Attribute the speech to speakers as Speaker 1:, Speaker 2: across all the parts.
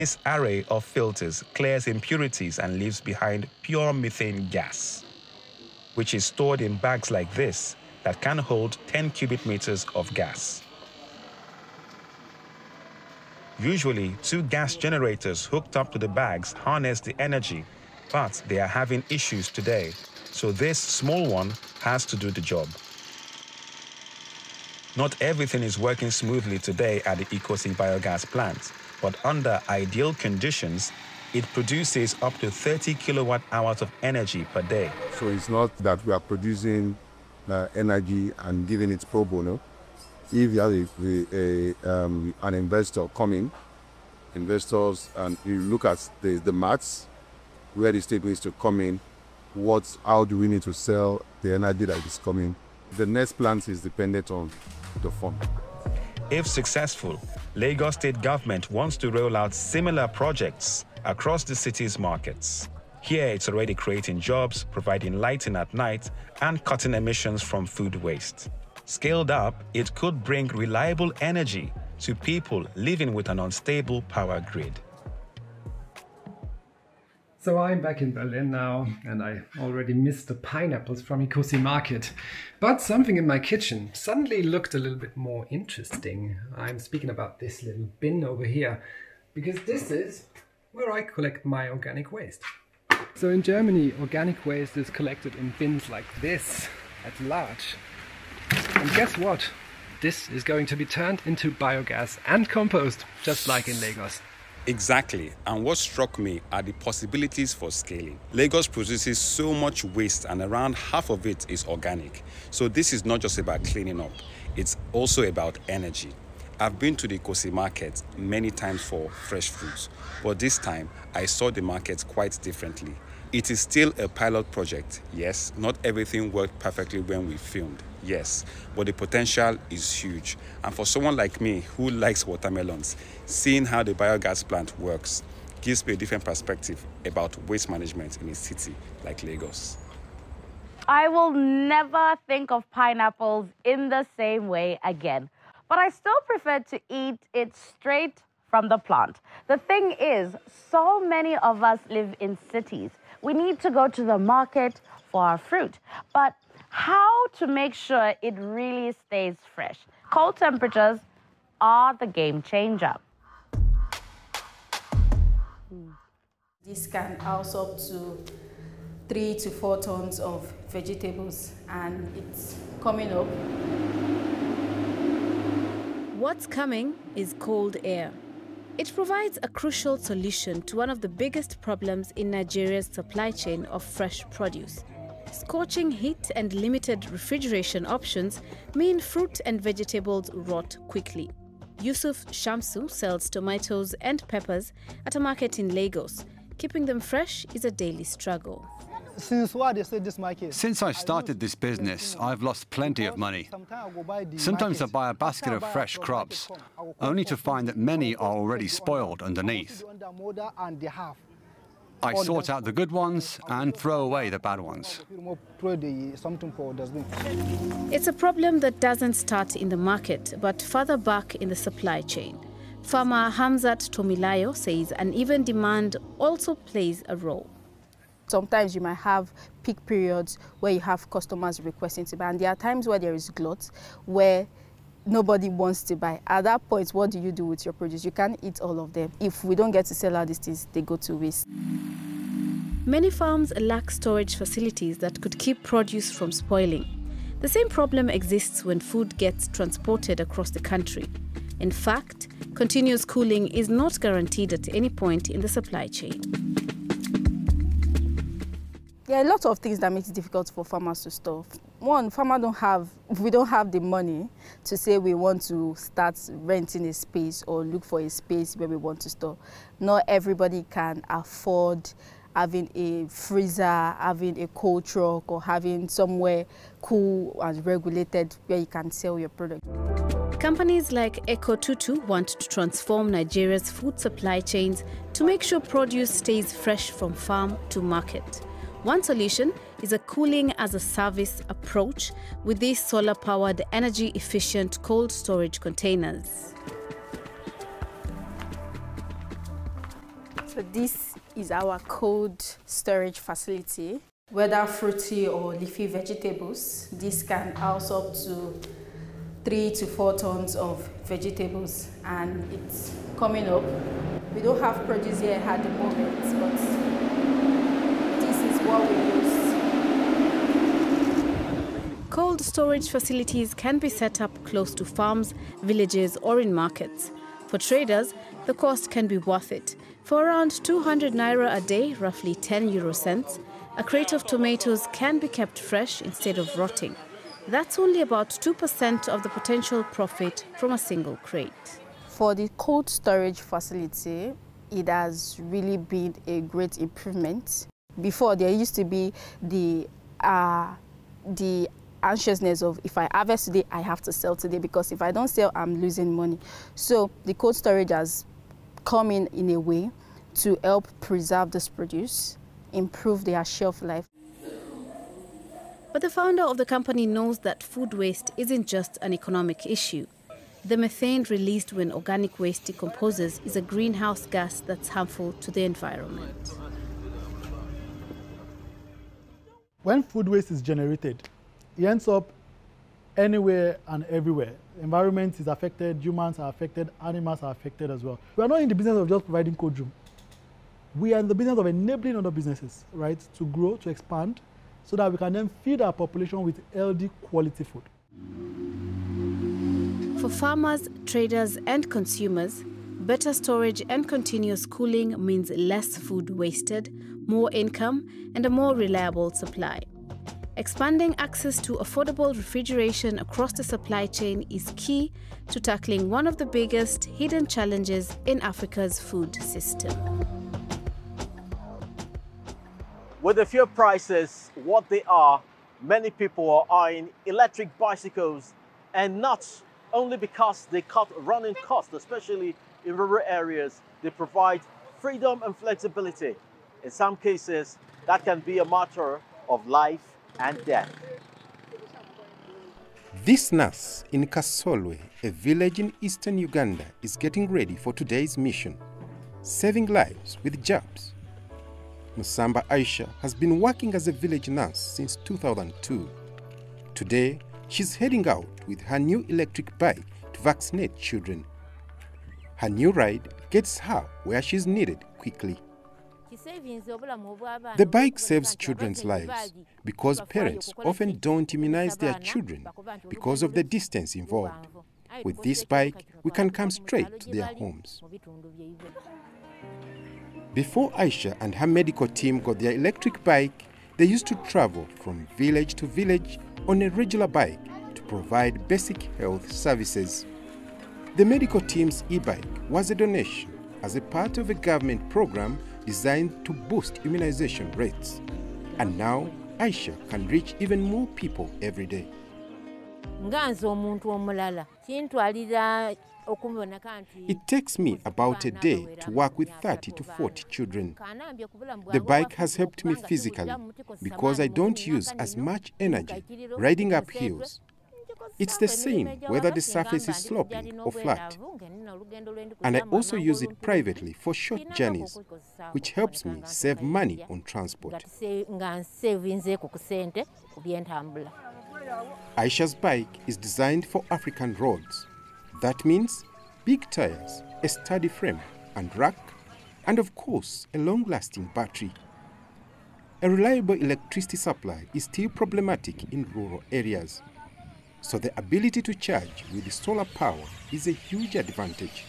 Speaker 1: This array of filters clears impurities and leaves behind pure methane gas, which is stored in bags like this that can hold 10 cubic meters of gas. Usually, 2 gas generators hooked up to the bags harness the energy, but they are having issues today, so this small one has to do the job. Not everything is working smoothly today at the Ikosi biogas plant, but under ideal conditions, it produces up to 30 kilowatt hours of energy per day.
Speaker 2: So it's not that we are producing energy and giving it pro bono. If you have an investor coming, investors, and you look at the maths, where the state needs to come in, how do we need to sell the energy that is coming. The next plant is dependent on the fund.
Speaker 1: If successful, Lagos State government wants to roll out similar projects across the city's markets. Here, it's already creating jobs, providing lighting at night, and cutting emissions from food waste. Scaled up, it could bring reliable energy to people living with an unstable power grid.
Speaker 3: So I'm back in Berlin now, and I already missed the pineapples from Ikosi Market. But something in my kitchen suddenly looked a little bit more interesting. I'm speaking about this little bin over here, because this is where I collect my organic waste. So in Germany, organic waste is collected in bins like this, at large. And guess what? This is going to be turned into biogas and compost, just like in Lagos.
Speaker 1: Exactly, and what struck me are the possibilities for scaling. Lagos produces so much waste and around half of it is organic. So this is not just about cleaning up, it's also about energy. I've been to the Ikosi market many times for fresh fruits, but this time I saw the market quite differently. It is still a pilot project, yes. Not everything worked perfectly when we filmed, yes. But the potential is huge. And for someone like me who likes watermelons, seeing how the biogas plant works gives me a different perspective about waste management in a city like Lagos.
Speaker 4: I will never think of pineapples in the same way again. But I still prefer to eat it straight from the plant. The thing is, so many of us live in cities. We need to go to the market for our fruit. But how to make sure it really stays fresh? Cold temperatures are the game changer.
Speaker 5: This can house up to 3 to 4 tons of vegetables, and it's coming up.
Speaker 6: What's coming is cold air. It provides a crucial solution to one of the biggest problems in Nigeria's supply chain of fresh produce. Scorching heat and limited refrigeration options mean fruit and vegetables rot quickly. Yusuf Shamsu sells tomatoes and peppers at a market in Lagos. Keeping them fresh is a daily struggle.
Speaker 7: Since I started this business, I've lost plenty of money. Sometimes I buy a basket of fresh crops, only to find that many are already spoiled underneath. I sort out the good ones and throw away the bad ones.
Speaker 6: It's a problem that doesn't start in the market, but further back in the supply chain. Farmer Hamzat Tomilayo says uneven demand also plays a role.
Speaker 5: Sometimes you might have peak periods where you have customers requesting to buy, and there are times where there is glut, where nobody wants to buy. At that point, what do you do with your produce? You can't eat all of them. If we don't get to sell out these things, they go to waste.
Speaker 6: Many farms lack storage facilities that could keep produce from spoiling. The same problem exists when food gets transported across the country. In fact, continuous cooling is not guaranteed at any point in the supply chain.
Speaker 5: There are a lot of things that make it difficult for farmers to store. One, we don't have the money to say we want to start renting a space or look for a space where we want to store. Not everybody can afford having a freezer, having a cold truck, or having somewhere cool and regulated where you can sell your product.
Speaker 6: Companies like Ecotutu want to transform Nigeria's food supply chains to make sure produce stays fresh from farm to market. One solution is a cooling-as-a-service approach with these solar-powered, energy-efficient cold storage containers.
Speaker 5: So this is our cold storage facility. Whether fruity or leafy vegetables, this can house up to 3 to 4 tons of vegetables, and it's coming up. We don't have produce here at the moment, but this is what we use.
Speaker 6: Cold storage facilities can be set up close to farms, villages, or in markets. For traders, the cost can be worth it. For around 200 naira a day, roughly 10 euro cents, a crate of tomatoes can be kept fresh instead of rotting. That's only about 2% of the potential profit from a single crate.
Speaker 5: For the cold storage facility, it has really been a great improvement. Before, there used to be the anxiousness of, if I harvest today, I have to sell today, because if I don't sell, I'm losing money. So the cold storage has come in a way to help preserve this produce, improve their shelf life.
Speaker 6: But the founder of the company knows that food waste isn't just an economic issue. The methane released when organic waste decomposes is a greenhouse gas that's harmful to the environment.
Speaker 8: When food waste is generated, it ends up anywhere and everywhere. The environment is affected, humans are affected, animals are affected as well. We are not in the business of just providing cold room. We are in the business of enabling other businesses, right, to grow, to expand, so that we can then feed our population with healthy, quality food.
Speaker 6: For farmers, traders, and consumers, better storage and continuous cooling means less food wasted, more income, and a more reliable supply. Expanding access to affordable refrigeration across the supply chain is key to tackling one of the biggest hidden challenges in Africa's food system.
Speaker 9: With the fuel prices what they are, many people are eyeing electric bicycles, and not only because they cut running costs, especially in rural areas. They provide freedom and flexibility. In some cases, that can be a matter of life and death.
Speaker 10: This nurse in Kasolwe, a village in eastern Uganda, is getting ready for today's mission, saving lives with jabs. Musamba Aisha has been working as a village nurse since 2002. Today, she's heading out with her new electric bike to vaccinate children. Her new ride gets her where she's needed quickly. The bike saves children's lives because parents often don't immunize their children because of the distance involved. With this bike, we can come straight to their homes. Before Aisha and her medical team got their electric bike, they used to travel from village to village on a regular bike to provide basic health services. The medical team's e-bike was a donation as a part of a government program designed to boost immunization rates. And now, Aisha can reach even more people every day. It takes me about a day to work with 30 to 40 children. The bike has helped me physically because I don't use as much energy riding up hills. It's the same whether the surface is sloping or flat. And I also use it privately for short journeys, which helps me save money on transport. Aisha's bike is designed for African roads. That means big tires, a sturdy frame and rack, and of course a long-lasting battery. A reliable electricity supply is still problematic in rural areas, so the ability to charge with solar power is a huge advantage.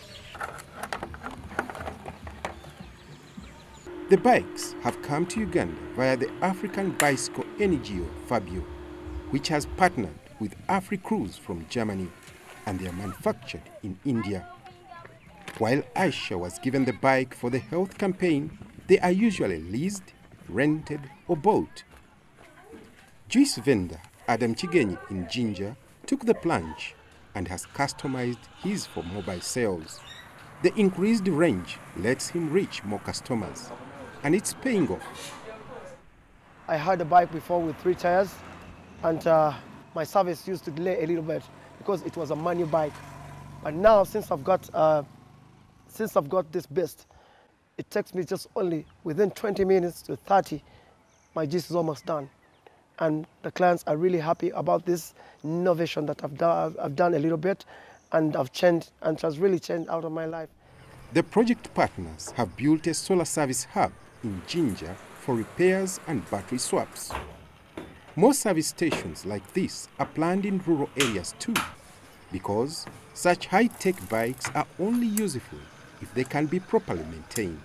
Speaker 10: The bikes have come to Uganda via the African Bicycle NGO Fabio, which has partnered with AfriCruise from Germany, and they are manufactured in India. While Aisha was given the bike for the health campaign, they are usually leased, rented or bought. Juice vendor Adam Chigenyi in Jinja took the plunge and has customized his for mobile sales. The increased range lets him reach more customers, and it's paying off.
Speaker 11: I had a bike before with 3 tires, and my service used to delay a little bit because it was a manual bike. But now, since I've got this beast, It takes me just only within 20 minutes to 30, my juice is almost done. And the clients are really happy about this innovation that I've done a little bit, and I've changed, and it has really changed out of my life.
Speaker 10: The project partners have built a solar service hub in Jinja for repairs and battery swaps. More service stations like this are planned in rural areas too, because such high-tech bikes are only useful if they can be properly maintained.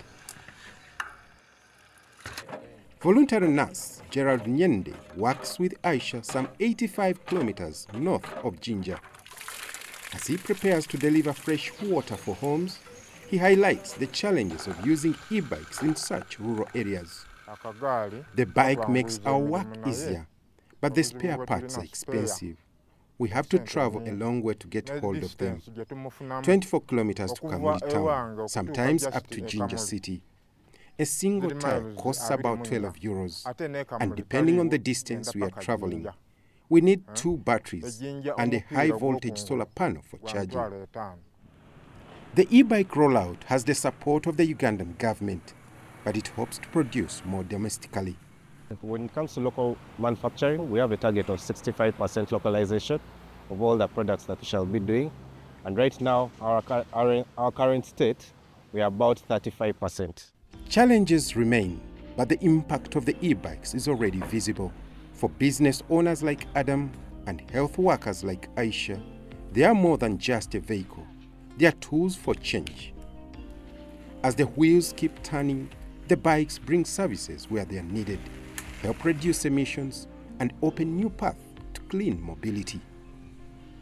Speaker 10: Voluntary nurse Gerald Nyende works with Aisha some 85 kilometers north of Jinja. As he prepares to deliver fresh water for homes, he highlights the challenges of using e-bikes in such rural areas. The bike makes our work easier, but the spare parts are expensive. We have to travel a long way to get hold of them. 24 kilometers to Kamuli town, sometimes up to Jinja city. A single tire costs about 12 euros, and depending on the distance we are traveling, we need 2 batteries and a high-voltage solar panel for charging. The e-bike rollout has the support of the Ugandan government, but it hopes to produce more domestically.
Speaker 12: When it comes to local manufacturing, we have a target of 65% localization of all the products that we shall be doing. And right now, our current state, we are about 35%.
Speaker 10: Challenges remain, but the impact of the e-bikes is already visible. For business owners like Adam and health workers like Aisha, they are more than just a vehicle. They are tools for change. As the wheels keep turning, the bikes bring services where they are needed, help reduce emissions, and open new paths to clean mobility.